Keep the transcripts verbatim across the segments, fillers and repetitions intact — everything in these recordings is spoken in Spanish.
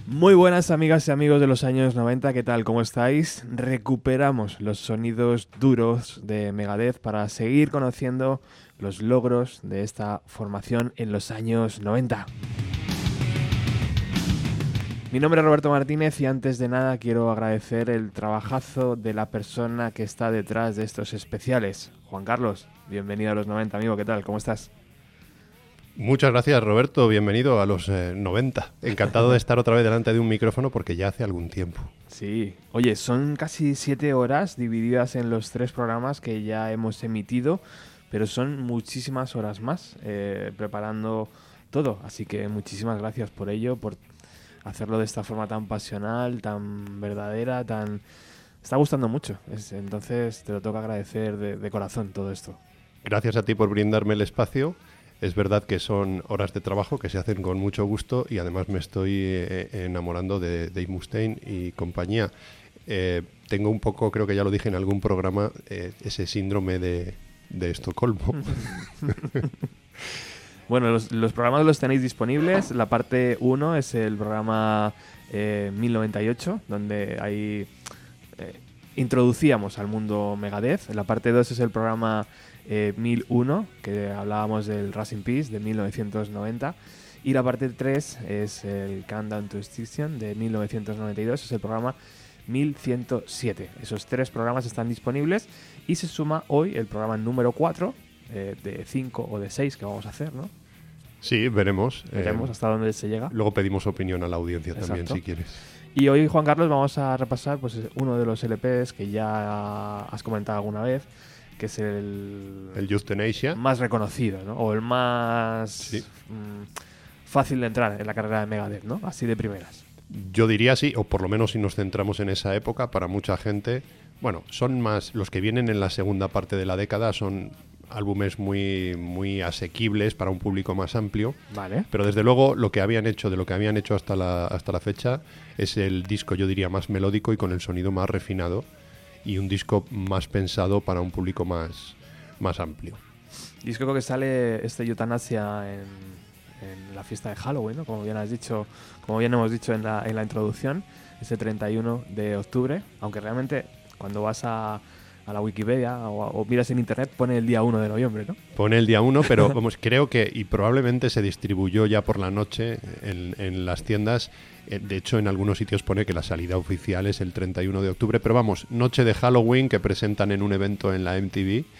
Muy buenas amigas y amigos de los años noventa, ¿qué tal? ¿Cómo estáis? Recuperamos los sonidos duros de Megadeth para seguir conociendo los logros de esta formación en los años noventa. Mi nombre es Roberto Martínez y antes de nada quiero agradecer el trabajazo de la persona que está detrás de estos especiales. Juan Carlos, bienvenido a los noventa, amigo, ¿qué tal? ¿Cómo estás? Muchas gracias, Roberto. Bienvenido a los eh, noventa. Encantado de estar otra vez delante de un micrófono porque ya hace algún tiempo. Sí. Oye, son casi siete horas divididas en los tres programas que ya hemos emitido, pero son muchísimas horas más eh, preparando todo. Así que muchísimas gracias por ello, por hacerlo de esta forma tan pasional, tan verdadera, tan... Está gustando mucho. Es, entonces te lo tengo que agradecer de, de corazón todo esto. Gracias a ti por brindarme el espacio. Es verdad que son horas de trabajo que se hacen con mucho gusto y además me estoy eh, enamorando de Dave Mustaine y compañía. Eh, tengo un poco, creo que ya lo dije en algún programa, eh, ese síndrome de, de Estocolmo. Bueno, los, los programas los tenéis disponibles. La parte uno es el programa eh, mil noventa y ocho, donde ahí eh, introducíamos al mundo Megadeth. La parte dos es el programa Eh, mil uno, que hablábamos del Rust in Peace de mil novecientos noventa, y la parte tres es el Countdown to Extinction de mil novecientos noventa y dos, es el programa mil ciento siete. Esos tres programas están disponibles y se suma hoy el programa número cuatro eh, de cinco o de seis que vamos a hacer, ¿no? Sí, veremos. Veremos eh, hasta dónde se llega. Luego pedimos opinión a la audiencia. Exacto. También, si quieres. Y hoy, Juan Carlos, vamos a repasar pues uno de los L Pes que ya has comentado alguna vez, que es el, el Euthanasia más reconocido, ¿no? O el más sí. mmm, fácil de entrar en la carrera de Megadeth, ¿no? Así de primeras. Yo diría sí, o por lo menos si nos centramos en esa época, para mucha gente, bueno, son más, los que vienen en la segunda parte de la década son álbumes muy, muy asequibles para un público más amplio. Vale. Pero desde luego lo que habían hecho, de lo que habían hecho hasta la, hasta la fecha, es el disco, yo diría, más melódico y con el sonido más refinado, y un disco más pensado para un público más, más amplio. Disco que sale este Euthanasia en, en la fiesta de Halloween, ¿no? Como bien has dicho, como bien hemos dicho en la, en la introducción, ese treinta y uno de octubre, aunque realmente cuando vas a, a la Wikipedia o, o miras en internet pone el día uno de noviembre, ¿no? Pone el día uno, pero vamos, creo que, y probablemente se distribuyó ya por la noche en, en las tiendas. De hecho, en algunos sitios pone que la salida oficial es el treinta y uno de octubre, pero vamos, noche de Halloween que presentan en un evento en la M T V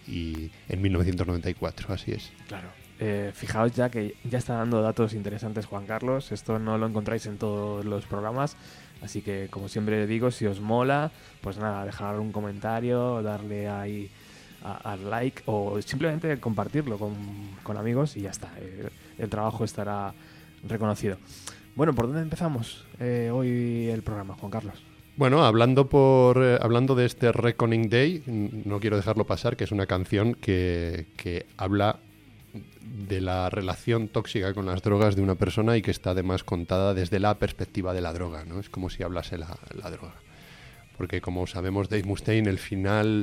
y en mil novecientos noventa y cuatro, así es. Claro. Eh, fijaos ya que ya está dando datos interesantes Juan Carlos, esto no lo encontráis en todos los programas, así que como siempre digo, si os mola, pues nada, dejar un comentario, darle ahí al like o simplemente compartirlo con, con amigos y ya está, el, el trabajo estará reconocido. Bueno, ¿por dónde empezamos eh, hoy el programa, Juan Carlos? Bueno, hablando por eh, hablando de este Reckoning Day, no quiero dejarlo pasar, que es una canción que, que habla de la relación tóxica con las drogas de una persona y que está además contada desde la perspectiva de la droga, ¿no? Es como si hablase la, la droga. Porque como sabemos, Dave Mustaine, el final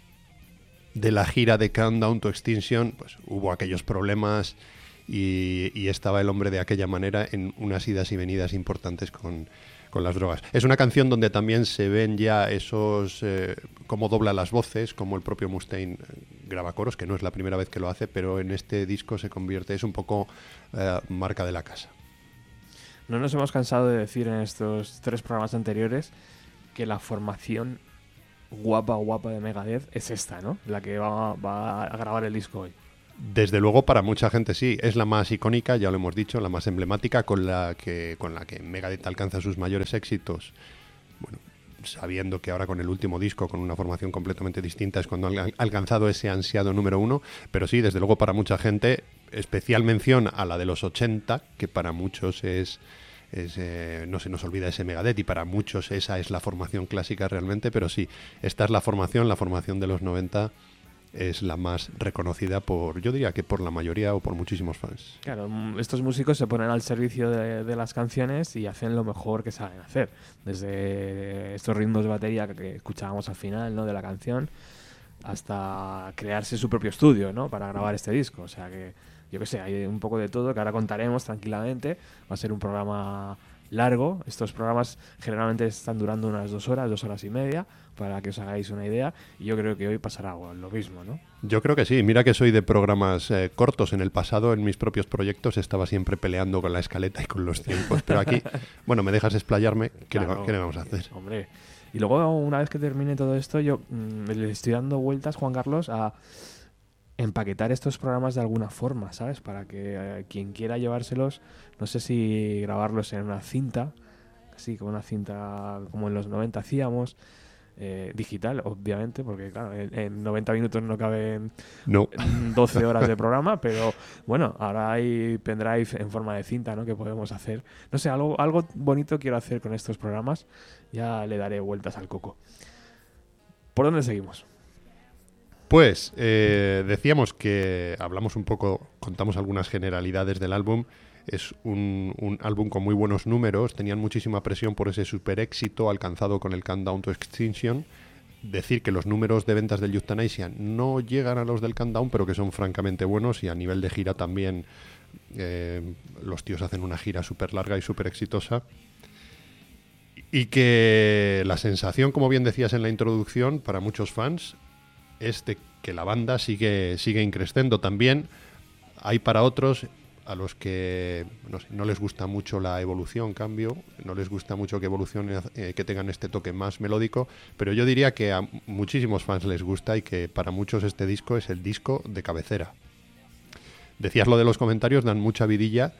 de la gira de Countdown to Extinction, pues hubo aquellos problemas y, y estaba el hombre de aquella manera en unas idas y venidas importantes con, con las drogas. Es una canción donde también se ven ya esos, eh, cómo dobla las voces, como el propio Mustaine graba coros, que no es la primera vez que lo hace, pero en este disco se convierte, es un poco eh, marca de la casa. No nos hemos cansado de decir en estos tres programas anteriores que la formación guapa guapa de Megadeth es esta, ¿no? La que va, va a grabar el disco hoy. Desde luego, para mucha gente sí, es la más icónica, ya lo hemos dicho, la más emblemática, con la que, con la que Megadeth alcanza sus mayores éxitos. Bueno, sabiendo que ahora con el último disco, con una formación completamente distinta, es cuando han alcanzado ese ansiado número uno, pero sí, desde luego para mucha gente, especial mención a la de los ochenta, que para muchos es... Es, eh, no se nos olvida ese Megadeth y para muchos esa es la formación clásica realmente, pero sí, esta es la formación, la formación de los noventa es la más reconocida por, yo diría que por la mayoría o por muchísimos fans. Claro, estos músicos se ponen al servicio de, de las canciones y hacen lo mejor que saben hacer, desde estos ritmos de batería que escuchábamos al final, ¿no?, de la canción, hasta crearse su propio estudio, ¿no?, para grabar este disco. O sea que, yo qué sé, hay un poco de todo que ahora contaremos tranquilamente. Va a ser un programa largo. Estos programas generalmente están durando unas dos horas, dos horas y media, para que os hagáis una idea. Y yo creo que hoy pasará lo mismo, ¿no? Yo creo que sí. Mira que soy de programas eh, cortos. En el pasado, en mis propios proyectos, estaba siempre peleando con la escaleta y con los tiempos. Pero aquí, bueno, me dejas explayarme. ¿Qué, Claro, le, ¿qué le vamos a hacer? Hombre. Y luego, una vez que termine todo esto, yo mmm, le estoy dando vueltas, Juan Carlos, a empaquetar estos programas de alguna forma, ¿sabes? Para que eh, quien quiera llevárselos, no sé si grabarlos en una cinta, así como una cinta como en los noventa hacíamos, eh, digital, obviamente, porque claro, en, en noventa minutos no caben No. doce horas de programa, pero bueno, ahora hay pendrive en forma de cinta, ¿no? Que podemos hacer. No sé, algo, algo bonito quiero hacer con estos programas, ya le daré vueltas al coco. ¿Por dónde seguimos? Pues eh, decíamos que hablamos un poco, contamos algunas generalidades del álbum. Es un, un álbum con muy buenos números, tenían muchísima presión por ese super éxito alcanzado con el Countdown to Extinction. Decir que los números de ventas del Euthanasia no llegan a los del Countdown, pero que son francamente buenos, y a nivel de gira también eh, los tíos hacen una gira súper larga y súper exitosa. Y que la sensación, como bien decías en la introducción, para muchos fans es de que la banda sigue, sigue increciendo. También hay para otros a los que no sé, no les gusta mucho la evolución, cambio, no les gusta mucho que evolucionen, eh, que tengan este toque más melódico, pero yo diría que a muchísimos fans les gusta y que para muchos este disco es el disco de cabecera. Decías lo de los comentarios, dan mucha vidilla,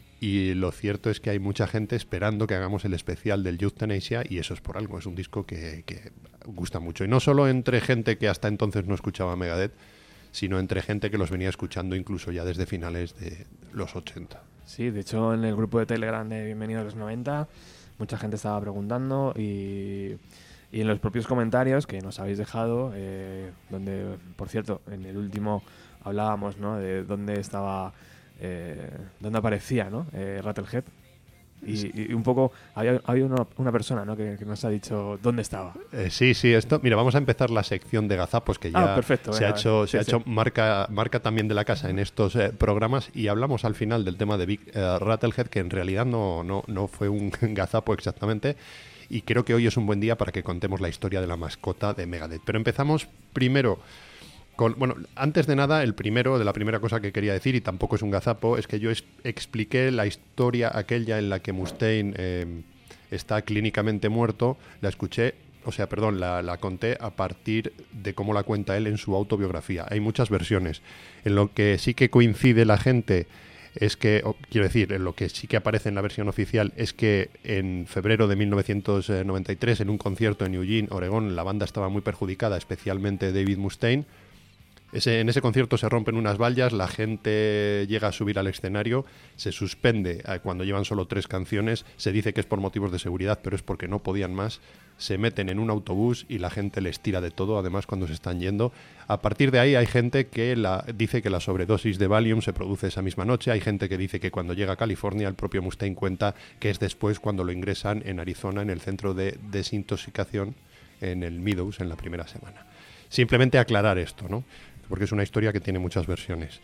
y lo cierto es que hay mucha gente esperando que hagamos el especial del Euthanasia, y eso es por algo, es un disco que, que gusta mucho. Y no solo entre gente que hasta entonces no escuchaba Megadeth, sino entre gente que los venía escuchando incluso ya desde finales de los ochenta. Sí, de hecho en el grupo de Telegram de Bienvenido a los noventa mucha gente estaba preguntando, y, y en los propios comentarios que nos habéis dejado, eh, donde, por cierto, en el último hablábamos, ¿no?, de dónde estaba... Eh, donde aparecía, ¿no? Eh, Rattlehead, y, y un poco había, había una, una persona, ¿no?, que, que nos ha dicho dónde estaba. Eh, sí, sí, esto, mira, vamos a empezar la sección de gazapos, que ya ah, perfecto, se venga, ha hecho, sí, se ha sí. hecho marca, marca también de la casa en estos eh, programas, y hablamos al final del tema de Big eh, Rattlehead, que en realidad no, no, no fue un gazapo exactamente, y creo que hoy es un buen día para que contemos la historia de la mascota de Megadeth. Pero empezamos primero con, bueno, antes de nada, el primero, de la primera cosa que quería decir, y tampoco es un gazapo, es que yo es, expliqué la historia aquella en la que Mustaine eh, está clínicamente muerto, la escuché, o sea, perdón, la, la conté a partir de cómo la cuenta él en su autobiografía. Hay muchas versiones. En lo que sí que coincide la gente es que, o, quiero decir, en lo que sí que aparece en la versión oficial es que en febrero de mil novecientos noventa y tres, en un concierto en Eugene, Oregón, la banda estaba muy perjudicada, especialmente David Mustaine. Ese, en ese concierto se rompen unas vallas, la gente llega a subir al escenario, se suspende eh, cuando llevan solo tres canciones, se dice que es por motivos de seguridad, pero es porque no podían más, se meten en un autobús y la gente les tira de todo, además cuando se están yendo. A partir de ahí hay gente que la, dice que la sobredosis de Valium se produce esa misma noche, hay gente que dice que cuando llega a California, el propio Mustaine cuenta que es después cuando lo ingresan en Arizona, en el centro de desintoxicación, en el Meadows, en la primera semana. Simplemente aclarar esto, ¿no?, porque es una historia que tiene muchas versiones.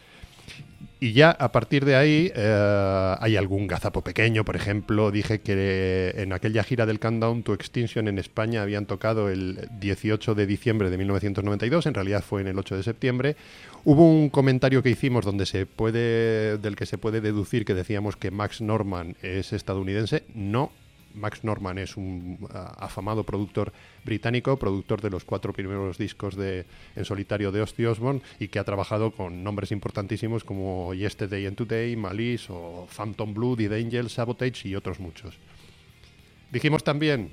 Y ya a partir de ahí eh, hay algún gazapo pequeño. Por ejemplo, dije que en aquella gira del Countdown to Extinction en España habían tocado el dieciocho de diciembre de mil novecientos noventa y dos, en realidad fue en el ocho de septiembre. Hubo un comentario que hicimos donde se puede, del que se puede deducir que decíamos que Max Norman es estadounidense. No. Max Norman es un uh, afamado productor británico, productor de los cuatro primeros discos de, en solitario de Ozzy Osbourne, y que ha trabajado con nombres importantísimos como Yesterday and Today, Malice o Phantom Blood, The Angels, Sabotage y otros muchos. Dijimos también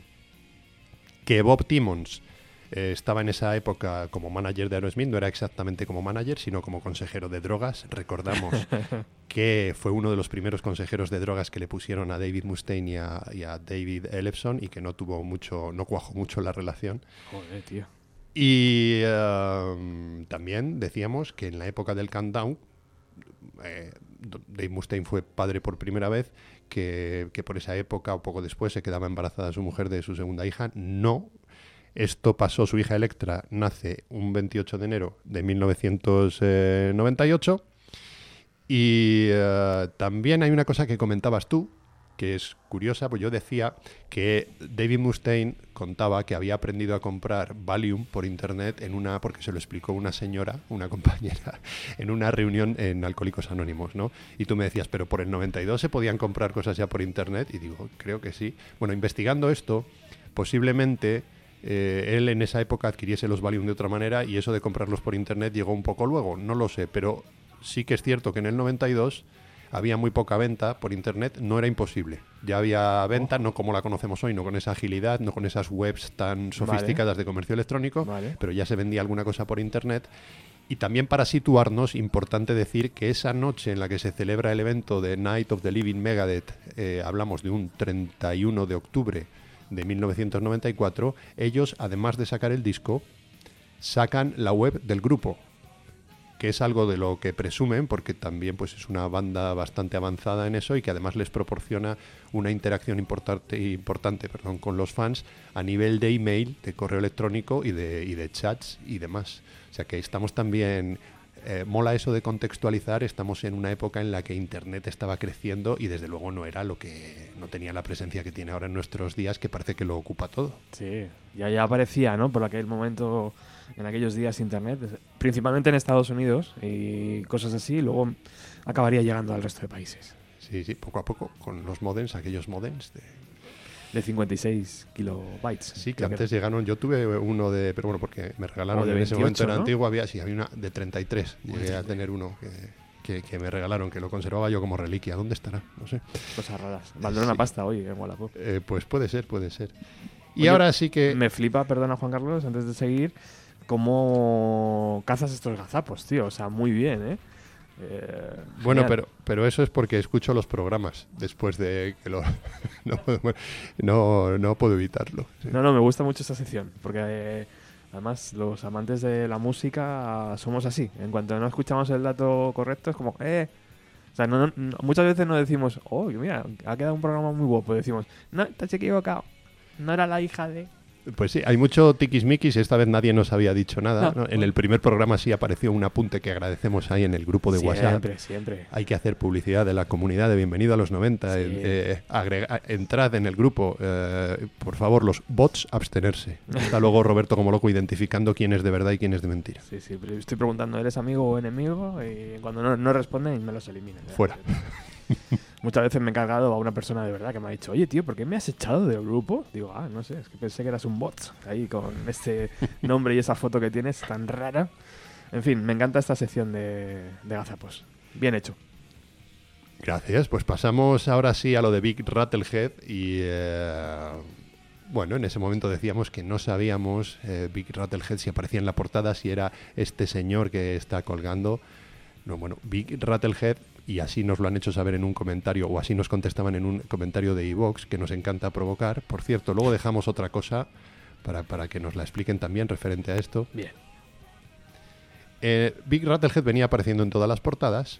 que Bob Timmons eh, estaba en esa época como manager de Aerosmith, no era exactamente como manager, sino como consejero de drogas. Recordamos que fue uno de los primeros consejeros de drogas que le pusieron a David Mustaine y a, y a David Ellefson, y que no tuvo mucho, no cuajó mucho la relación. Joder, tío. Y uh, también decíamos que en la época del Countdown, eh, Dave Mustaine fue padre por primera vez, que, que por esa época o poco después se quedaba embarazada su mujer de su segunda hija. No. Esto pasó, su hija Electra nace un veintiocho de enero de mil novecientos noventa y ocho. Y uh, también hay una cosa que comentabas tú, que es curiosa, pues yo decía que David Mustaine contaba que había aprendido a comprar Valium por internet en una, porque se lo explicó una señora, una compañera, en una reunión en Alcohólicos Anónimos, ¿no? Y tú me decías, pero por el noventa y dos se podían comprar cosas ya por internet, y digo, creo que sí. Bueno, investigando esto, posiblemente eh, él en esa época adquiriese los Valium de otra manera y eso de comprarlos por internet llegó un poco luego, no lo sé, pero sí que es cierto que en el noventa y dos había muy poca venta por internet, no era imposible. Ya había venta, oh. no como la conocemos hoy, no con esa agilidad, no con esas webs tan sofisticadas vale. de comercio electrónico, vale. pero ya se vendía alguna cosa por internet. Y también para situarnos, importante decir que esa noche en la que se celebra el evento de Night of the Living Megadeth, eh, hablamos de un treinta y uno de octubre de mil novecientos noventa y cuatro, ellos, además de sacar el disco, sacan la web del grupo, que es algo de lo que presumen, porque también pues, es una banda bastante avanzada en eso y que además les proporciona una interacción importante, importante perdón, con los fans a nivel de email, de correo electrónico y de, y de chats y demás. O sea que estamos también... Eh, mola eso de contextualizar, estamos en una época en la que Internet estaba creciendo y desde luego no era lo que... no tenía la presencia que tiene ahora en nuestros días, que parece que lo ocupa todo. Sí, ya, ya aparecía, ¿no? Por aquel momento... en aquellos días Internet, principalmente en Estados Unidos y cosas así, y luego acabaría llegando al resto de países. Sí, sí, poco a poco, con los modems, aquellos modems de... de cincuenta y seis kilobytes. Sí, que antes que... llegaron, yo tuve uno de, pero bueno, porque me regalaron de en veintiocho, ese momento era ¿no? antiguo, había, sí, había una de treinta y tres, llegué a tener uno que, que, que me regalaron, que lo conservaba yo como reliquia. ¿Dónde estará? No sé. Cosas raras. Valdrá sí. una pasta hoy en Wallapop. Eh, pues puede ser, puede ser. Y Oye, ahora sí que... Me flipa, perdona Juan Carlos, antes de seguir, cómo cazas estos gazapos, tío. O sea, muy bien, ¿eh? Eh, bueno, pero pero eso es porque escucho los programas después de que lo... no, no, no puedo evitarlo. Sí. No, no, me gusta mucho esta sección, porque eh, además los amantes de la música somos así. En cuanto no escuchamos el dato correcto, es como, eh... O sea, no, no, muchas veces no decimos, oh, mira, ha quedado un programa muy guapo. Decimos, no, te has equivocado. No era la hija de... Pues sí, hay mucho tiquismiquis. Esta vez nadie nos había dicho nada, no. ¿no? En el primer programa sí apareció un apunte que agradecemos ahí en el grupo de siempre, WhatsApp. Siempre, siempre. Hay que hacer publicidad de la comunidad de Bienvenido a los noventa. Sí. Eh, agrega, entrad en el grupo. Eh, por favor, los bots, abstenerse. Está luego Roberto como loco identificando quién es de verdad y quién es de mentira. Sí, sí, pero estoy preguntando, ¿eres amigo o enemigo? Y cuando no, no responden, me los eliminan. Fuera. Muchas veces me he encargado a una persona de verdad que me ha dicho, oye, tío, ¿por qué me has echado del grupo? Digo, ah, no sé, es que pensé que eras un bot. Ahí con este nombre y esa foto que tienes tan rara. En fin, me encanta esta sección de, de gazapos. Bien hecho. Gracias. Pues pasamos ahora sí a lo de Big Rattlehead y... Eh, bueno, en ese momento decíamos que no sabíamos eh, Big Rattlehead si aparecía en la portada, si era este señor que está colgando. No, bueno, Big Rattlehead... y así nos lo han hecho saber en un comentario, o así nos contestaban en un comentario de iVoox, que nos encanta provocar. Por cierto, luego dejamos otra cosa para, para que nos la expliquen también referente a esto. Bien. Eh, Big Rattlehead venía apareciendo en todas las portadas,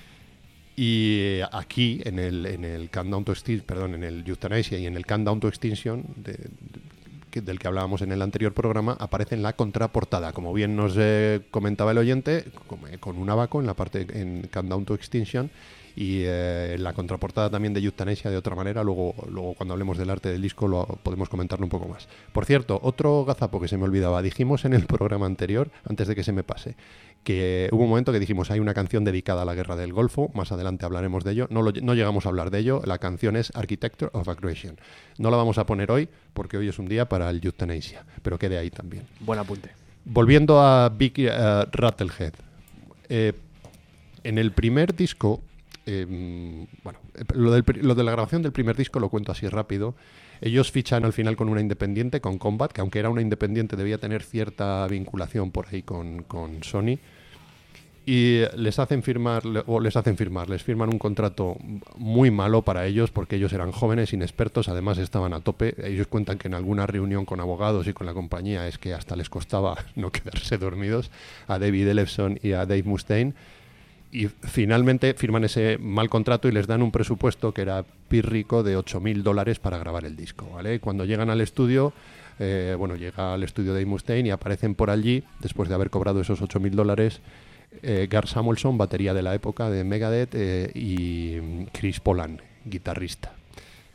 y aquí, en el, en el Countdown to Extinction, perdón, en el Euthanasia y en el Countdown to Extinction, de, de, que, del que hablábamos en el anterior programa, aparece en la contraportada, como bien nos eh, comentaba el oyente, con, con un abaco en la parte en Countdown to Extinction, y eh, en la contraportada también de Euthanasia de otra manera. Luego, luego cuando hablemos del arte del disco lo podemos comentarlo un poco más. Por cierto, otro gazapo que se me olvidaba, dijimos en el programa anterior, antes de que se me pase, que hubo un momento que dijimos hay una canción dedicada a la guerra del Golfo, más adelante hablaremos de ello. No, lo, no llegamos a hablar de ello. La canción es Architecture of Aggression. No la vamos a poner hoy porque hoy es un día para el Euthanasia, pero quede ahí también. Buen apunte. Volviendo a Big uh, Rattlehead, eh, en el primer disco, eh, bueno, lo, del, lo de la grabación del primer disco lo cuento así rápido. Ellos fichan al final con una independiente, con Combat, que aunque era una independiente debía tener cierta vinculación por ahí con, con Sony, y les hacen firmar, o les hacen firmar, les firman un contrato muy malo para ellos, porque ellos eran jóvenes, inexpertos, además estaban a tope. Ellos cuentan que en alguna reunión con abogados y con la compañía es que hasta les costaba no quedarse dormidos a David Ellefson y a Dave Mustaine. Y finalmente firman ese mal contrato y les dan un presupuesto que era pírrico de ocho mil dólares para grabar el disco, ¿vale? Cuando llegan al estudio, eh, bueno, llega al estudio de Dave Mustaine y aparecen por allí, después de haber cobrado esos ocho mil dólares, eh, Gar Samuelson, batería de la época de Megadeth, eh, y Chris Polan, guitarrista.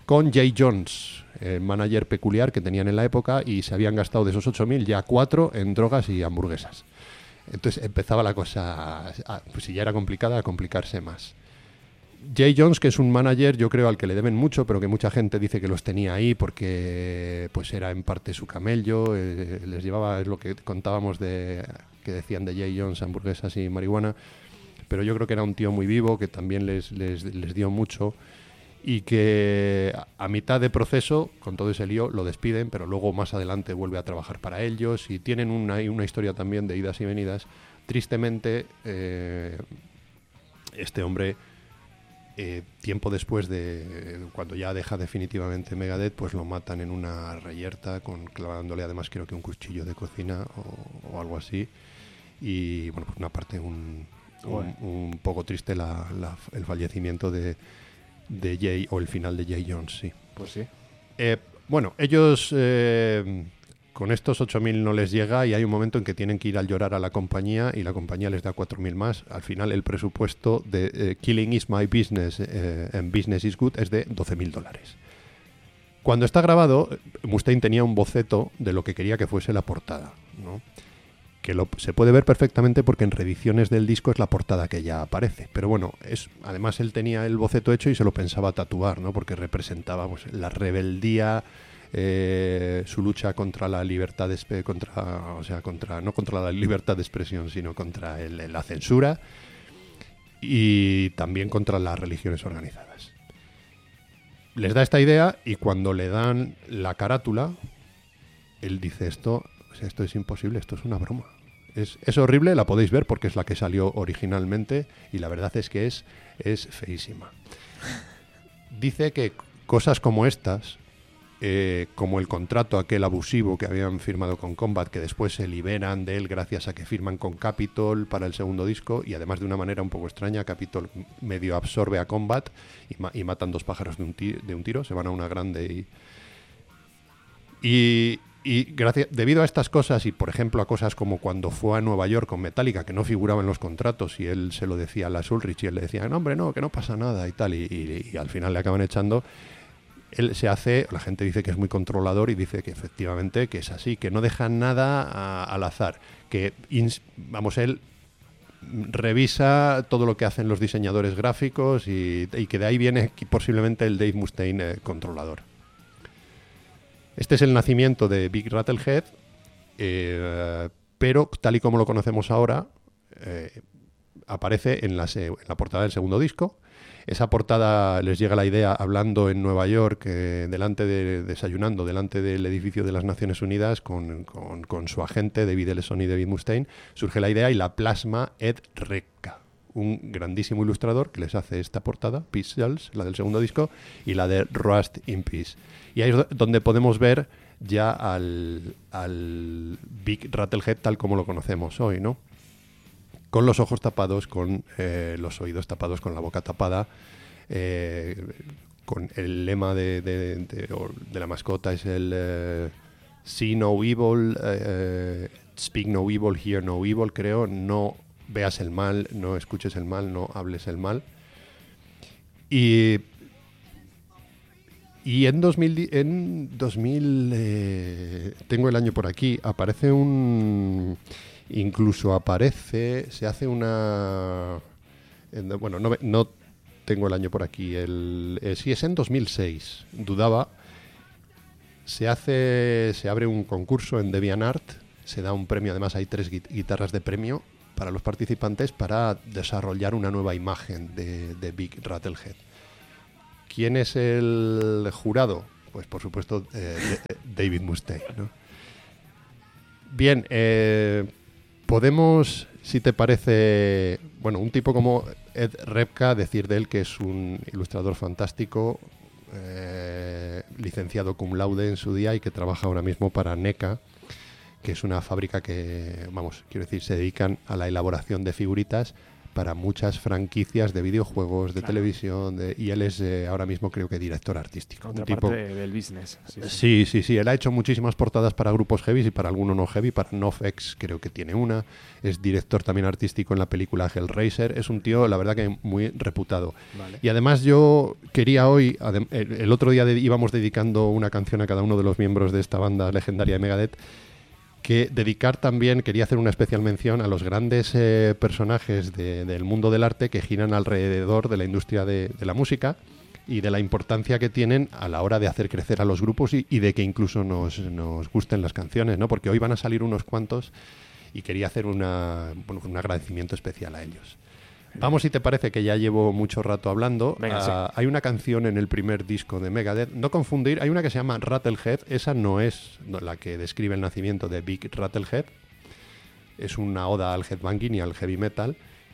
con Jay Jones, el manager peculiar que tenían en la época, y se habían gastado de esos ocho mil ya cuatro en drogas y hamburguesas. Entonces empezaba la cosa, a, pues si ya era complicada, a complicarse más. Jay Jones, que es un manager, yo creo al que le deben mucho, pero que mucha gente dice que los tenía ahí porque pues era en parte su camello, eh, les llevaba, es lo que contábamos de que decían de Jay Jones, hamburguesas y marihuana, pero yo creo que era un tío muy vivo, que también les, les, les dio mucho, y que a mitad de proceso, con todo ese lío, lo despiden, pero luego más adelante vuelve a trabajar para ellos, y tienen una, una historia también de idas y venidas. Tristemente, eh, este hombre... Eh, tiempo después de cuando ya deja definitivamente Megadeth, pues lo matan en una reyerta con clavándole además creo que un cuchillo de cocina o, o algo así, y bueno, pues una parte un, un, un poco triste la, la, el fallecimiento de, de Jay, o el final de Jay Jones, sí. Pues sí. Eh, bueno, ellos eh, con estos ocho mil no les llega, y hay un momento en que tienen que ir al llorar a la compañía, y la compañía les da cuatro mil más. Al final el presupuesto de eh, Killing is my business eh, and business is good es de doce mil dólares. Cuando está grabado, Mustaine tenía un boceto de lo que quería que fuese la portada, ¿no? Que lo, se puede ver perfectamente porque en reediciones del disco es la portada que ya aparece. Pero bueno, es, además él tenía el boceto hecho y se lo pensaba tatuar, ¿no? Porque representaba pues, la rebeldía... Eh, su lucha contra la libertad de, contra, o sea, contra no contra la libertad de expresión, sino contra el, la censura, y también contra las religiones organizadas. Les da esta idea, y cuando le dan la carátula, él dice esto, o sea, esto es imposible, esto es una broma. Es, es horrible, la podéis ver porque es la que salió originalmente, y la verdad es que es, es feísima. Dice que cosas como estas, Eh, como el contrato aquel abusivo que habían firmado con Combat, que después se liberan de él gracias a que firman con Capitol para el segundo disco, y además de una manera un poco extraña, Capitol medio absorbe a Combat y, ma y matan dos pájaros de un, de un tiro, se van a una grande y... y Y gracias, debido a estas cosas, y por ejemplo a cosas como cuando fue a Nueva York con Metallica, que no figuraba en los contratos, y él se lo decía a Lars Ulrich, y él le decía, no hombre, no, que no pasa nada y tal, y, y, y al final le acaban echando. Él se hace, la gente dice que es muy controlador, y dice que efectivamente que es así, que no deja nada a, al azar, que ins, vamos, él revisa todo lo que hacen los diseñadores gráficos, y, y que de ahí viene posiblemente el Dave Mustaine eh, controlador. Este es el nacimiento de Big Rattlehead, eh, pero tal y como lo conocemos ahora, eh, aparece en la, en la portada del segundo disco. Esa portada les llega la idea hablando en Nueva York, eh, delante de, desayunando delante del edificio de las Naciones Unidas con, con, con su agente David Ellison y David Mustaine. Surge la idea y la plasma Ed Repka, un grandísimo ilustrador que les hace esta portada, Pistols, la del segundo disco, y la de Rust in Peace. Y ahí es donde podemos ver ya al, al Big Rattlehead tal como lo conocemos hoy, ¿no? Con los ojos tapados, con eh, los oídos tapados, con la boca tapada, eh, con el lema de, de, de, de la mascota es el eh, See no evil, eh, speak no evil, hear no evil, creo, no veas el mal, no escuches el mal, no hables el mal. Y, y en dos mil, en dos mil eh, tengo el año por aquí, aparece un... Incluso aparece, se hace una... Bueno, no, no tengo el año por aquí. El, eh, sí, es en dos mil seis. Dudaba. Se hace, se abre un concurso en DeviantArt. Se da un premio. Además, hay tres guitarras de premio para los participantes para desarrollar una nueva imagen de, de Big Rattlehead. ¿Quién es el jurado? Pues, por supuesto, eh, David Mustaine, ¿no? Bien, eh... podemos, si te parece, bueno, un tipo como Ed Repka, decir de él que es un ilustrador fantástico, eh, licenciado cum laude en su día y que trabaja ahora mismo para NECA, que es una fábrica que, vamos, quiero decir, se dedican a la elaboración de figuritas para muchas franquicias de videojuegos, de Claro. televisión, de, y él es eh, ahora mismo creo que director artístico. Otra Un tipo, parte del business. Sí, sí. sí, sí, sí, él ha hecho muchísimas portadas para grupos heavy y para alguno no heavy, para NoFX creo que tiene una, es director también artístico en la película Hellraiser, es un tío, la verdad que muy reputado. Vale. Y además yo quería hoy, adem- el, el otro día de- íbamos dedicando una canción a cada uno de los miembros de esta banda legendaria de Megadeth, que dedicar también, quería hacer una especial mención a los grandes eh, personajes de- del mundo del arte que giran alrededor de la industria de, de la música y de la importancia que tienen a la hora de hacer crecer a los grupos y, y de que incluso nos, nos gusten las canciones, ¿no? Porque hoy van a salir unos cuantos y quería hacer una, bueno, un agradecimiento especial a ellos. Vamos, si te parece, que ya llevo mucho rato hablando. Venga, Ah, hay una canción en el primer disco de Megadeth, no confundir, hay una que se llama Rattlehead, esa no es no, la que describe el nacimiento de Big Rattlehead, es una oda al headbanging y al heavy metal,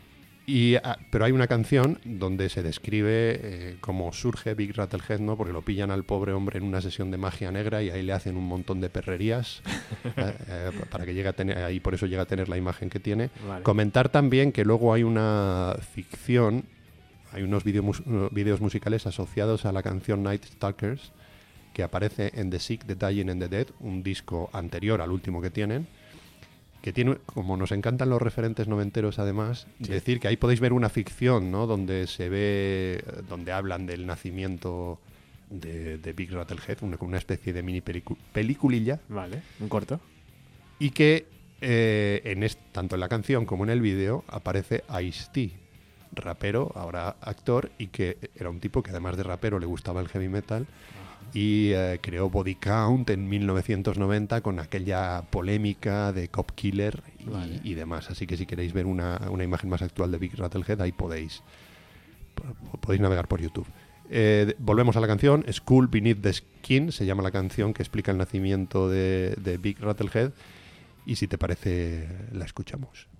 y, ah, pero hay una canción donde se describe eh, cómo surge Big Rattlehead, ¿no? Porque lo pillan al pobre hombre en una sesión de magia negra y ahí le hacen un montón de perrerías eh, eh, para que llegue a tener, ahí por eso llega a tener la imagen que tiene. Vale. Comentar también que luego hay una ficción, hay unos video mus- uh, videos musicales asociados a la canción Night Stalkers que aparece en The Sick, The Dying and The Dead, un disco anterior al último que tienen, que tiene, como nos encantan los referentes noventeros además, Sí. decir que ahí podéis ver una ficción, ¿no? Donde se ve, eh, donde hablan del nacimiento de, de Big Rattlehead, una, una especie de mini pelicu- peliculilla, Vale, un corto. y que eh, en est- tanto en la canción como en el vídeo aparece Ice-T, rapero, ahora actor, y que era un tipo que además de rapero le gustaba el heavy metal y eh, creó Body Count en mil novecientos noventa con aquella polémica de Cop Killer y, Vale. y demás. Así que si queréis ver una, una imagen más actual de Big Rattlehead, ahí podéis, po- podéis navegar por YouTube. Eh, volvemos a la canción, School Beneath the Skin, se llama la canción que explica el nacimiento de, de Big Rattlehead, y si te parece la escuchamos.